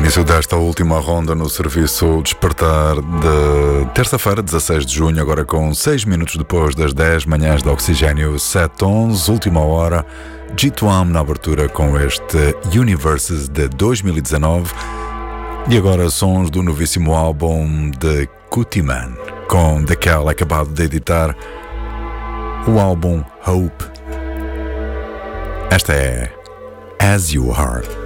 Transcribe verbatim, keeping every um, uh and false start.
Início desta última ronda no serviço Despertar de terça-feira, dezasseis de junho, agora com seis minutos depois das dez manhãs de Oxigênio, sete onze, última hora. G dois M na abertura com este Universes de dois mil e dezanove. E agora sons do novíssimo álbum de Kutiman, com Daquel acabado de editar o álbum Hope. Esta é As You Are.